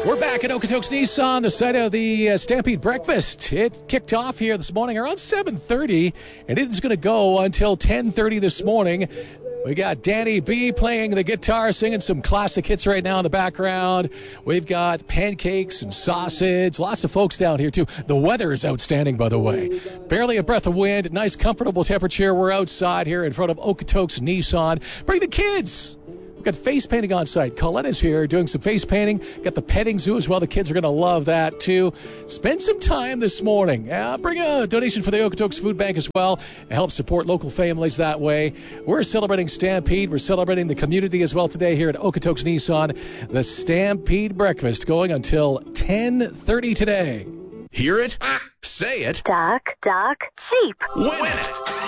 We're back at Okotoks Nissan, the site of the Stampede Breakfast. It kicked off here this morning around 7:30, and it is going to go until 10:30 this morning. We got Danny B playing the guitar, singing some classic hits right now in the background. We've got pancakes and sausage. Lots of folks down here, too. The weather is outstanding, by the way. Barely a breath of wind. Nice, comfortable temperature. We're outside here in front of Okotoks Nissan. Bring the kids. We've got face painting on site. Colette is here doing some face painting. Got the petting zoo as well. The kids are going to love that, too. Spend some time this morning. Bring a donation for the Okotoks Food Bank as well. Help support local families that way. We're celebrating Stampede. We're celebrating the community as well today here at Okotoks Nissan. The Stampede Breakfast going until 10:30 today. Hear it? Say it. Duck, Jeep. Win it.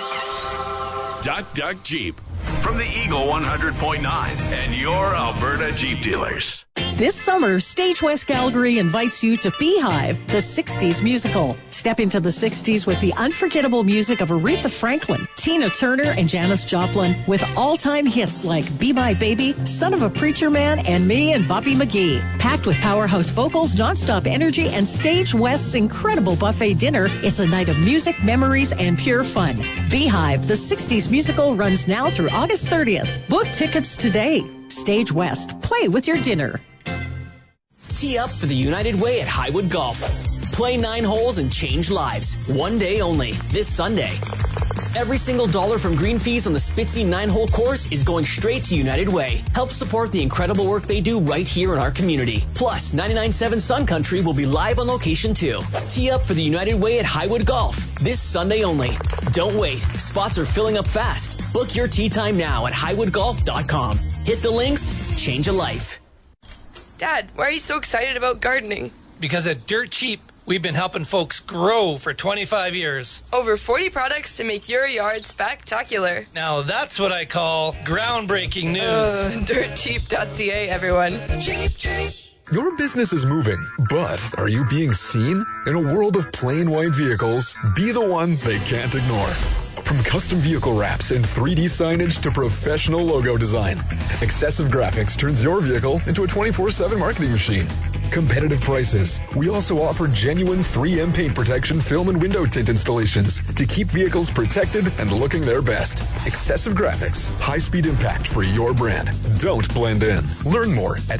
Duck, Jeep. From the Eagle 100.9 and your Alberta Jeep dealers. This summer, Stage West Calgary invites you to Beehive, the 60s musical. Step into the 60s with the unforgettable music of Aretha Franklin, Tina Turner, and Janis Joplin, with all-time hits like Be My Baby, Son of a Preacher Man, and Me and Bobby McGee. Packed with powerhouse vocals, nonstop energy, and Stage West's incredible buffet dinner, it's a night of music, memories, and pure fun. Beehive, the 60s musical, runs now through August 30th. Book tickets today. Stage West. Play with your dinner. Tee up for the United Way at Highwood Golf. Play 9 holes and change lives. One day only, this Sunday. Every single dollar from green fees on the Spitzy 9-hole course is going straight to United Way. Help support the incredible work they do right here in our community. Plus, 99.7 Sun Country will be live on location too. Tee up for the United Way at Highwood Golf. This Sunday only. Don't wait. Spots are filling up fast. Book your tee time now at highwoodgolf.com. Hit the links, change a life. Dad, why are you so excited about gardening? Because at Dirt Cheap, we've been helping folks grow for 25 years. Over 40 products to make your yard spectacular. Now that's what I call groundbreaking news. DirtCheap.ca, everyone. Cheap. Your business is moving, but are you being seen? In a world of plain white vehicles, be the one they can't ignore. From custom vehicle wraps and 3D signage to professional logo design, Excessive Graphics turns your vehicle into a 24/7 marketing machine. Competitive prices. We also offer genuine 3M paint protection film and window tint installations to keep vehicles protected and looking their best. Excessive Graphics. High-speed impact for your brand. Don't blend in. Learn more at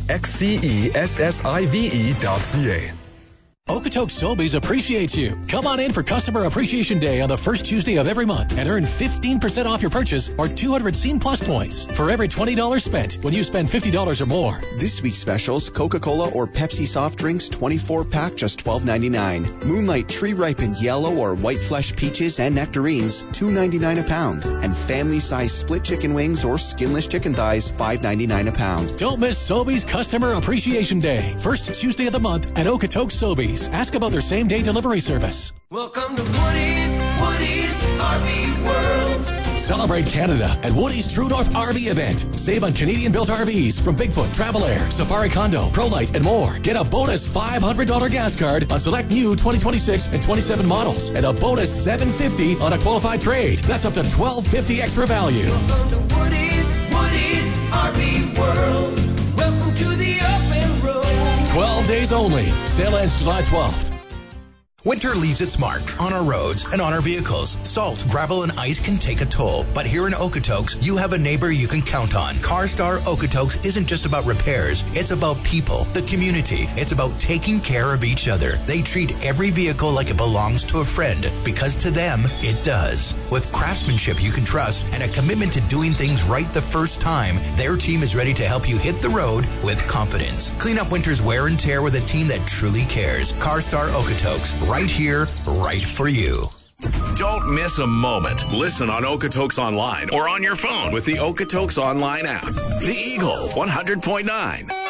xcessive.ca. Okotoks Sobeys appreciates you. Come on in for Customer Appreciation Day on the first Tuesday of every month and earn 15% off your purchase or 200 Scene Plus points for every $20 spent when you spend $50 or more. This week's specials, Coca-Cola or Pepsi soft drinks, 24-pack, just $12.99. Moonlight tree-ripened yellow or white flesh peaches and nectarines, $2.99 a pound. And family-sized split chicken wings or skinless chicken thighs, $5.99 a pound. Don't miss Sobeys Customer Appreciation Day. First Tuesday of the month at Okotoks Sobeys. Ask about their same-day delivery service. Welcome to Woody's RV World. Celebrate Canada at Woody's True North RV event. Save on Canadian-built RVs from Bigfoot, Travel Air, Safari Condo, ProLite, and more. Get a bonus $500 gas card on select new 2026 and 27 models and a bonus $750 on a qualified trade. That's up to $1,250 extra value. Welcome to Woody's RV World. Welcome to the open road. 12 days only. Sale ends July 12th. Winter leaves its mark on our roads and on our vehicles. Salt, gravel, and ice can take a toll. But here in Okotoks, you have a neighbor you can count on. CarStar Okotoks isn't just about repairs. It's about people, the community. It's about taking care of each other. They treat every vehicle like it belongs to a friend, because to them, it does. With craftsmanship you can trust and a commitment to doing things right the first time, their team is ready to help you hit the road with confidence. Clean up winter's wear and tear with a team that truly cares. CarStar Okotoks. Right here, right for you. Don't miss a moment. Listen on Okotoks Online or on your phone with the Okotoks Online app. The Eagle 100.9.